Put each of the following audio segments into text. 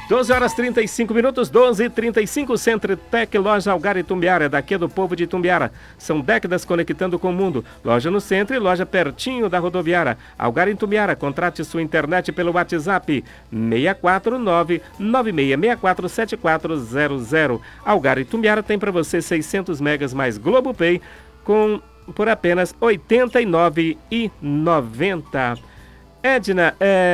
12 horas 35 minutos, 12h35, Centro-Tec, loja Algar Itumbiara, daqui é do povo de Itumbiara. São décadas conectando com o mundo. Loja no centro e loja pertinho da rodoviária. Algar Itumbiara, contrate sua internet pelo WhatsApp 649-9664-7400. Algar Itumbiara tem para você 600 megas mais Globopay por apenas R$ 89,90. Edna,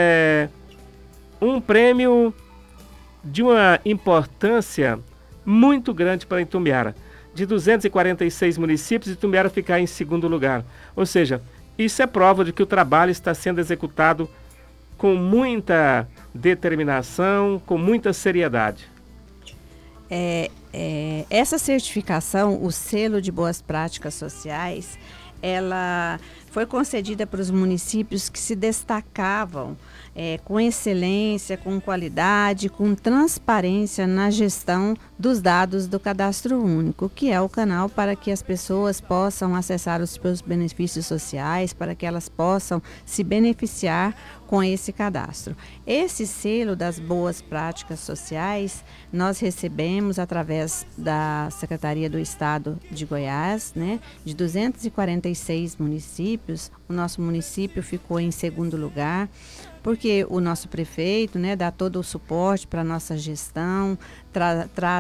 um prêmio de uma importância muito grande para Itumbiara. De 246 municípios, Itumbiara ficar em segundo lugar. Ou seja, isso é prova de que o trabalho está sendo executado com muita determinação, com muita seriedade. Essa certificação, o selo de boas práticas sociais, ela foi concedida para os municípios que se destacavam com excelência, com qualidade, com transparência na gestão dos dados do Cadastro Único, que é o canal para que as pessoas possam acessar os seus benefícios sociais, para que elas possam se beneficiar com esse cadastro. Esse selo das boas práticas sociais nós recebemos através da Secretaria do Estado de Goiás, né? De 246 municípios, o nosso município ficou em segundo lugar, porque o nosso prefeito, né, dá todo o suporte para a nossa gestão, traz